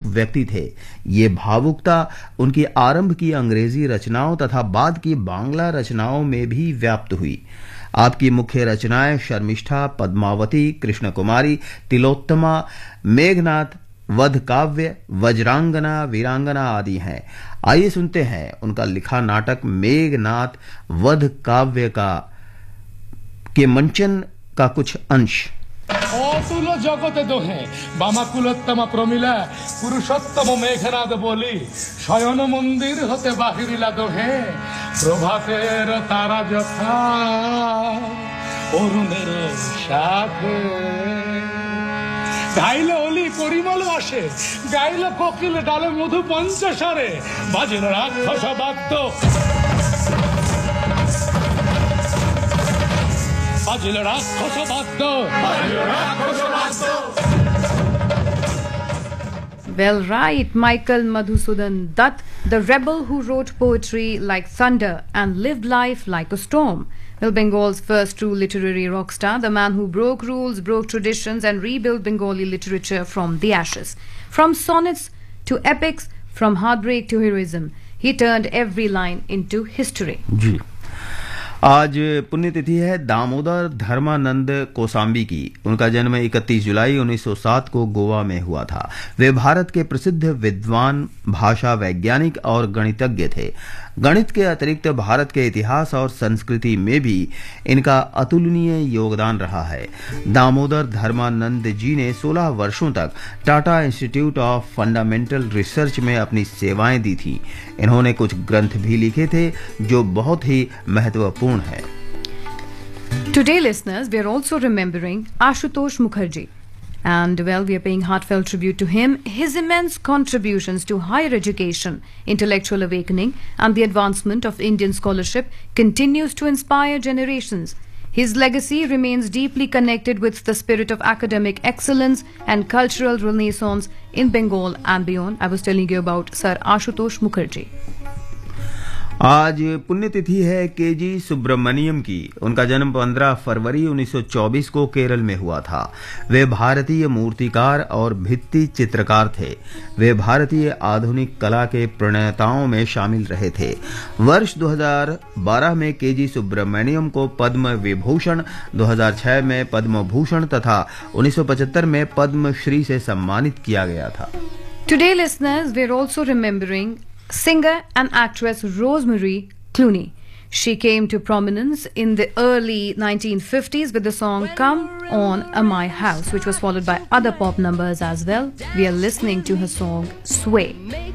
व्यक्ति थे। ये भावुकता उनकी आरंभ की अंग्रेजी रचनाओं तथा बाद की बांग्ला रचनाओं में भी व्याप्त हुई। आपकी मुख्य रचनाएं शर्मिष्ठा, पद्मावती, कृष्ण कुमारी, तिलोत्तमा, मेघनाथ, वध काव्य, वज्रांगना, वीरांगना आदि हैं। आइए सुनते हैं उनका लिखा नाटक मेघनाथ वध काव्य के मंचन का कुछ अंश। অতুল জগতে দোহে বামাকুলোত্তমা প্রমিলা পুরুষোত্তম মেঘনাদ বলি শয়ন মন্দির হতে বাহিরিলা দোহে প্রভাতের তারা যথা অরুণের সাথে গাইল অলি পরিমল আসে গাইল কোকিল ডালে মধু পঞ্চস্বরে বাজিল রাক্ষস বাদ্য Well, right, Michael Madhusudan Dutt, the rebel who wrote poetry like thunder and lived life like a storm. Well, Bengal's first true literary rock star, the man who broke rules, broke traditions and rebuilt Bengali literature from the ashes. From sonnets to epics, from heartbreak to heroism, he turned every line into history. जी आज पुण्यतिथि है दामोदर धर्मानंद कोसांबी की। उनका जन्म 31 जुलाई 1907 को गोवा में हुआ था। वे भारत के प्रसिद्ध विद्वान, भाषा वैज्ञानिक और गणितज्ञ थे। गणित के अतिरिक्त भारत के इतिहास और संस्कृति में भी इनका अतुलनीय योगदान रहा है। दामोदर धर्मानंद जी ने 16 वर्षों तक Tata institute of fundamental research में अपनी सेवाएं दी थी। इन्होंने कुछ ग्रंथ भी लिखे थे जो बहुत ही महत्वपूर्ण है। Today, listeners, we are also remembering Ashutosh Mukherjee. And, well, we are paying heartfelt tribute to him. His immense contributions to higher education, intellectual awakening, and the advancement of Indian scholarship continues to inspire generations. His legacy remains deeply connected with the spirit of academic excellence and cultural renaissance in Bengal and beyond. I was telling you about Sir Ashutosh Mukherjee. आज पुण्यतिथि है KG Subramaniam की। उनका जन्म 15 फरवरी 1924 को केरल में हुआ था। वे भारतीय मूर्तिकार और भित्ति चित्रकार थे। वे भारतीय आधुनिक कला के प्रणेताओं में शामिल रहे थे। वर्ष 2012 में केजी सुब्रमण्यम को पद्म विभूषण, 2006 में पद्म भूषण तथा 1975 में पद्म श्री से सम्मानित किया गया था। Today, listeners, we are also remembering singer and actress Rosemary Clooney. She came to prominence in the early 1950s with the song Come On A My House, which was followed by other pop numbers as well. We are listening to her song Sway.